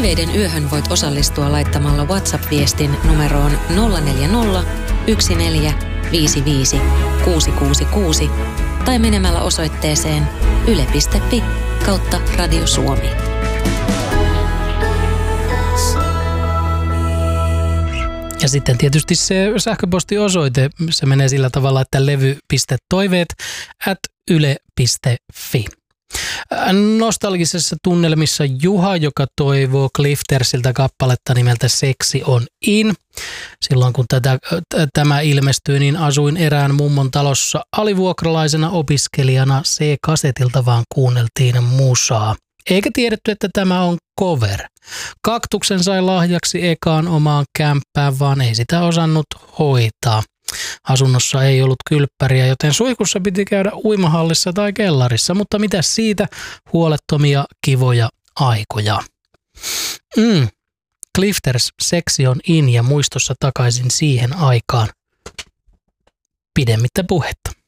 Toiveiden yöhön voit osallistua laittamalla WhatsApp-viestin numeroon 040 1455 666 tai menemällä osoitteeseen yle.fi/Radio Suomi. Ja sitten tietysti se sähköpostiosoite, se menee sillä tavalla, että levy.toiveet@yle.fi. Nostalgisessa tunnelmissa Juha, joka toivoo Cliftersiltä kappaletta nimeltä Seksi on in. Silloin kun tämä ilmestyi, niin asuin erään mummon talossa alivuokralaisena opiskelijana. C-kasetilta vaan kuunneltiin musaa. Eikä tiedetty, että tämä on cover. Kaktuksen sai lahjaksi ekaan omaan kämppään, vaan ei sitä osannut hoitaa. Asunnossa ei ollut kylppäriä, joten suihkussa piti käydä uimahallissa tai kellarissa, mutta mitä siitä, huolettomia, kivoja aikoja. Clifters, Seksi on in ja muistossa takaisin siihen aikaan. Pidemmittä puhetta.